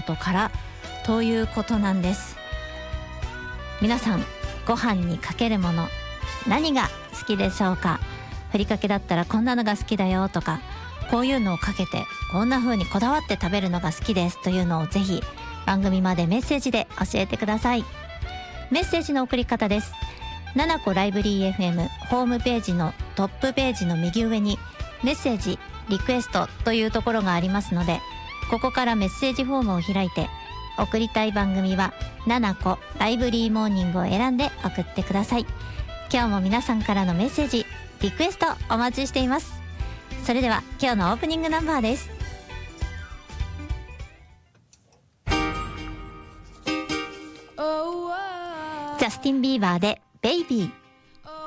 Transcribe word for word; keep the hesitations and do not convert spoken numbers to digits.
ことからということなんです。皆さんご飯にかけるもの何が好きでしょうか。ふりかけだったらこんなのが好きだよとか、こういうのをかけてこんな風にこだわって食べるのが好きですというのをぜひ番組までメッセージで教えてください。メッセージの送り方です。ななこライブリー エフエム ホームページのトップページの右上にメッセージリクエストというところがありますので、ここからメッセージフォームを開いて送りたい番組はななこライブリーモーニングを選んで送ってください。今日も皆さんからのメッセージリクエストお待ちしています。それでは今日のオープニングナンバーです。ジャスティン・ビーバーでベイビー。